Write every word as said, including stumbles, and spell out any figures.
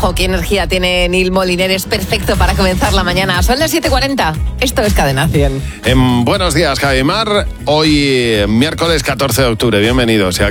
Ojo, qué energía tiene Neil Moliner, es perfecto para comenzar la mañana. Son las siete cuarenta, esto es Cadena cien. En buenos días, Javi Mar. Hoy, miércoles catorce de octubre, bienvenidos.